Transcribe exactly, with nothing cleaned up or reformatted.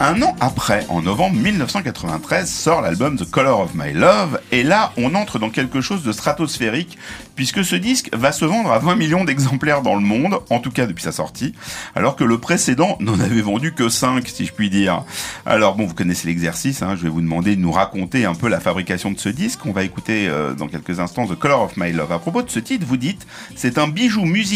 Un an après, en novembre dix-neuf cent quatre-vingt-treize, sort l'album The Color of My Love, et là, on entre dans quelque chose de stratosphérique, puisque ce disque va se vendre à vingt millions d'exemplaires dans le monde, en tout cas depuis sa sortie, alors que le précédent n'en avait vendu que cinq, si je puis dire. Alors bon, vous connaissez l'exercice, hein, je vais vous demander de nous raconter un peu la fabrication de ce disque. On va écouter euh, dans quelques instants The Color of My Love. À propos de ce titre, vous dites, c'est un bijou musical